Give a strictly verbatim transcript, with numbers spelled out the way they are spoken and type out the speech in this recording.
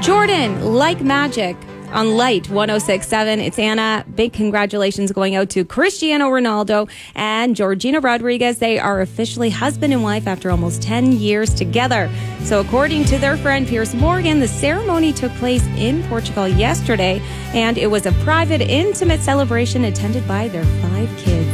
Jordan, like magic. On Light one oh six point seven, it's Anna. Big congratulations going out to Cristiano Ronaldo and Georgina Rodriguez. They are officially husband and wife after almost ten years together. So according to their friend Piers Morgan, the ceremony took place in Portugal yesterday, and it was a private, intimate celebration attended by their five kids.